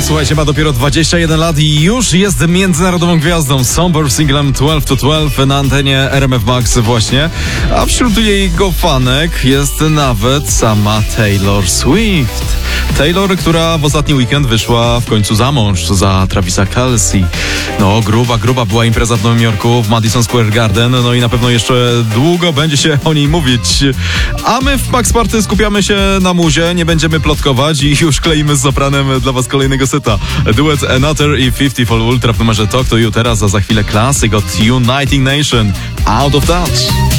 Słuchajcie, ma dopiero 21 lat i już jest międzynarodową gwiazdą. Somber singlem 12 to 12 na antenie RMF Max właśnie. A wśród jego fanek jest nawet sama Taylor Swift. Taylor, która w ostatni weekend wyszła w końcu za mąż za Travisa Kelce. No, gruba była impreza w Nowym Jorku, w Madison Square Garden, no i na pewno jeszcze długo będzie się o niej mówić. A my w Max Party skupiamy się na muzie, nie będziemy plotkować i już kleimy z sopranem dla was kolejnego seta. Duet Another i 50 for Ultra w numerze Talk to You teraz, a za chwilę klasyk od Uniting Nation, Out of Touch.